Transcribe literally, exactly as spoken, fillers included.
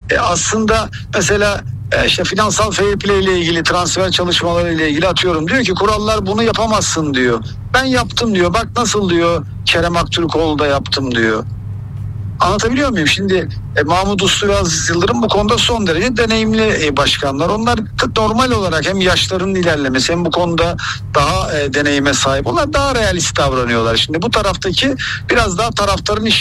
E, aslında mesela e, işte finansal fair play ile ilgili, transfer çalışmaları ile ilgili atıyorum. Diyor ki kurallar bunu yapamazsın diyor. Ben yaptım diyor. Bak nasıl diyor Kerem Aktürkoğlu da yaptım diyor. Anlatabiliyor muyum? Şimdi e, Mahmut Uslu ve Aziz Yıldırım bu konuda son derece deneyimli e, başkanlar. Onlar normal olarak hem yaşlarının ilerlemesi hem bu konuda daha e, deneyime sahip. Onlar daha realist davranıyorlar. Şimdi bu taraftaki biraz daha taraftarın iş